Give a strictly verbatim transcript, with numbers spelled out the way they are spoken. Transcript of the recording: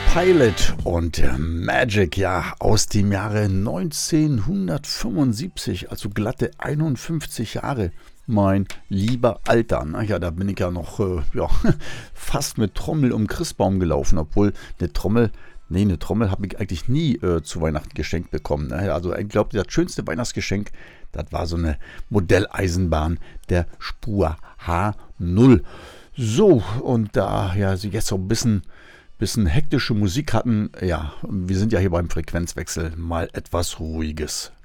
Pilot und Magic, ja, aus dem Jahre neunzehnhundertfünfundsiebzig, also glatte einundfünfzig Jahre, mein lieber Alter. Na ja, da bin ich ja noch äh, ja, fast mit Trommel um den Christbaum gelaufen, obwohl eine Trommel, nee, eine Trommel habe ich eigentlich nie äh, zu Weihnachten geschenkt bekommen. Ne? Also ich glaube, das schönste Weihnachtsgeschenk, das war so eine Modelleisenbahn der Spur H null. So, und da ja, sie jetzt so ein bisschen bisschen hektische Musik hatten, ja, wir sind ja hier beim Frequenzwechsel, mal etwas Ruhiges.